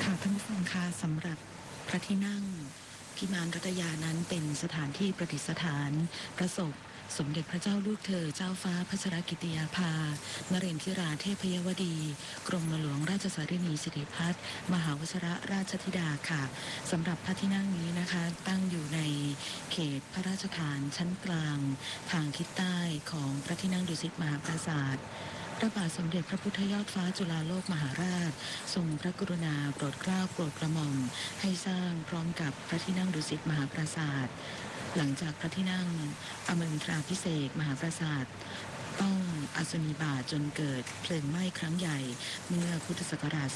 ค่ะท่านผู้ฟังคะสำหรับพระที่นั่งพิมานรัตยานั้นเป็นสถานที่ประดิษฐานพระศพสมเด็จพระเจ้าลูกเธอเจ้าฟ้าพัชรกิติยาภานเรนทิราเทพยวดีกรมหลวงราชสารินีสิริพัฒน์มหาวชรราชธิดาค่ะสำหรับพระที่นั่งนี้นะคะตั้งอยู่ในเขตพระราชฐานชั้นกลางทางทิศใต้ของพระที่นั่งดุสิตมหาปราสาทพระบาทสมเด็จพระพุทธยอดฟ้าจุฬาโลกมหาราชทรงพระกรุณาโปรดเกล้าโปรดกระหม่อมให้สร้างพร้อมกับพระที่นั่งดุสิตมหาปราสาทหลังจากพระที่นั่งอมรินทราภิเษกมหาปราสาทต้องอัศนีบาตจนเกิดเพลิงไหม้ครั้งใหญ่เมื่อพุทธศักราช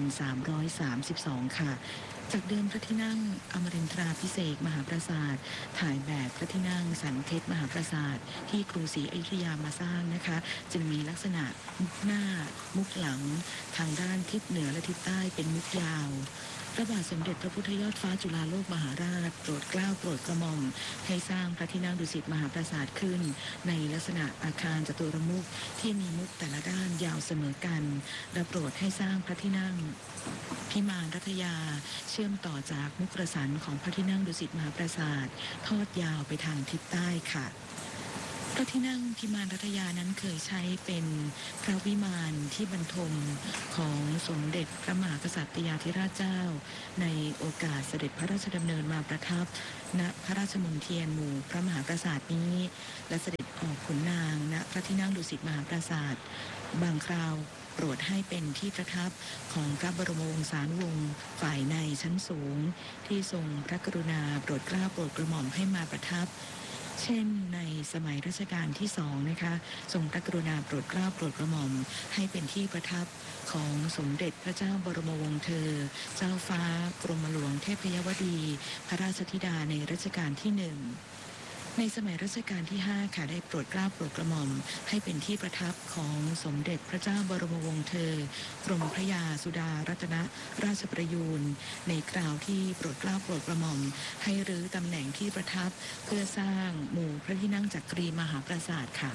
2332 ค่ะจากเดิมพระที่นั่งอมรินทราภิเษกมหาปราสาทถ่ายแบบพระที่นั่งสันเพชรมหาปราสาทที่กรุงศรีอยุธยามาสร้างนะคะจึงมีลักษณะมุกหน้ามุกหลังทางด้านทิศเหนือและทิศใต้เป็นมุกยาวพระบาทสมเด็จพระพุทธยอดฟ้าจุฬาโลกมหาราชโปรดเกล้าโปรดกระหม่อมให้สร้างพระที่นั่งดุสิตมหาปราสาทขึ้นในลักษณะอาคารจตุรมุขที่มีมุกแต่ละด้านยาวเสมอกันและโปรดให้สร้างพระที่นั่งพิมานรัตยาเชื่อมต่อจากมุกประสันของพระที่นั่งดุสิตมหาปราสาททอดยาวไปทางทิศใต้ค่ะพระที่นั่งพิมานรัตยานั้นเคยใช้เป็นพระวิมานที่บรรทมของสมเด็จพระมหากษัตริยาธิราชเจ้าในโอกาสเสด็จพระราชดำเนินมาประทับณพระราชมณฑลหมู่พระมหาปราสาทนี้และเสด็จออกขุนนางณพระที่นั่งดุสิตมหาปราสาทบางคราวโปรดให้เป็นที่ประทับของพระบรมวงศานุวงศ์ฝ่ายในชั้นสูงที่ทรงพระกรุณาโปรดเกล้าโปรดกระหม่อมให้มาประทับเช่นในสมัยรัชกาลที่2นะคะทรงพระกรุณาโปรดเกล้าโปรดกระหม่อมให้เป็นที่ประทับของสมเด็จพระเจ้าบรมวงศ์เธอเจ้าฟ้ากรมหลวงเทพยวดีพระราชธิดาในรัชกาลที่1ในสมัยรัชกาลที่5ค่ะได้โปรดเกล้าโปรดกระหม่อมให้เป็นที่ประทับของสมเด็จพระเจ้าบรมวงศ์เธอกรมพระยาสุดารัตนราชประยูรในคราวที่โปรดเกล้าโปรดกระหม่อมให้รื้อตำแหน่งที่ประทับเพื่อสร้างหมู่พระที่นั่งจักรีมหาปราสาทค่ะ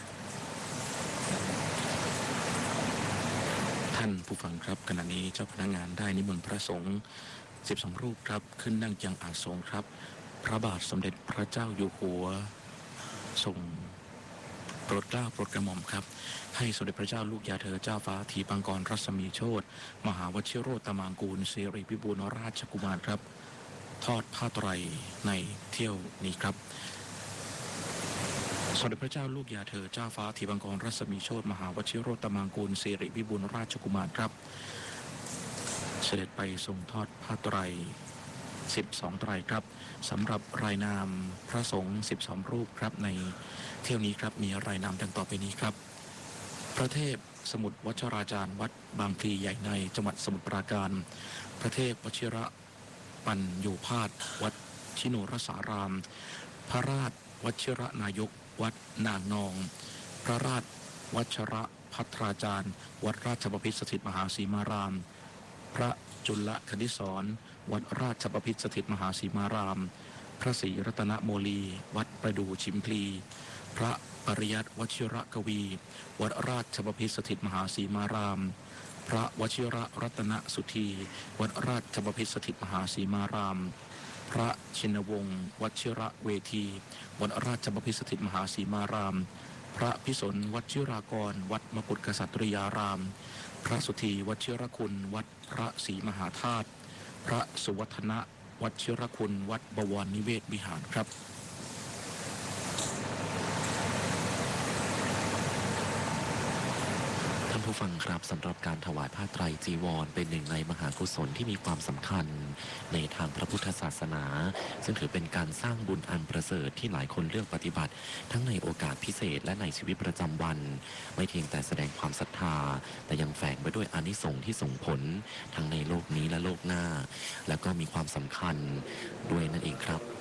ท่านผู้ฟังครับขณะนี้เจ้าพนักงานได้นิมนต์พระสงฆ์12รูปครับขึ้นนั่งยังอาสงครับพระบาทสมเด็จพระเจ้าอยู่หัวทรงโปรดเกล้าโปรดกระหม่อมครับให้สมเด็จพระเจ้าลูกยาเธอเจ้าฟ้าธีปังกรรัศมีโชติมหาวชิโรตมังกูลสิริพิบูลราชกุมารครับทอดผ้าไตรในเที่ยวนี้ครับสมเด็จพระเจ้าลูกยาเธอเจ้าฟ้าธีปังกรรัศมีโชติมหาวชิโรตมังกูลสิริพิบูลราชกุมารครับเสด็จไปทรงทอดผ้าไตร12 ไตรครับสำหรับรายนามพระสงฆ์12รูปครับในเที่ยวนี้ครับมีรายนามดังต่อไปนี้ครับพระเทพสมุทรวชราจารย์วัดบางพลีใหญ่ในจังหวัดสมุทรปราการพระเทพวชิระปัญโยภาสวัดชิโนรสารามพระราชวชิระนายกวัดนางนองพระราชวชระภัทราจารย์วัดราชบพิตรสถิตมหาสีมารามพระจุลคณิศรวัดราชบพิตรสถิตมหาสีมารามพระศรีรัตนโมลีวัดประดู่ชิมพลีพระปริยัติวชิระกวีวัดราชบพิตรสถิตมหาสีมารามพระวชิระรัตนสุธีวัดราชบพิตรสถิตมหาสีมารามพระชินวงศ์วชิระเวทีวัดราชบพิตรสถิตมหาสีมารามพระพิสนวชิรากรวัดมกุฏกษัตริยารามพระสุธีวชิรคุณวัดพระศรีมหาธาตุพระสุวัฒนะวชิรคุณวัดบวรนิเวศวิหารครับผู้ฟังครับสำหรับการถวายผ้าไตรจีวรเป็นหนึ่งในมหากุศลที่มีความสำคัญในทางพระพุทธศาสนาซึ่งถือเป็นการสร้างบุญอันประเสริฐที่หลายคนเลือกปฏิบัติทั้งในโอกาสพิเศษและในชีวิตประจำวันไม่เพียงแต่แสดงความศรัทธาแต่ยังแฝงไปด้วยอานิสงส์ที่ส่งผลทั้งในโลกนี้และโลกหน้าและก็มีความสำคัญด้วยนั่นเองครับ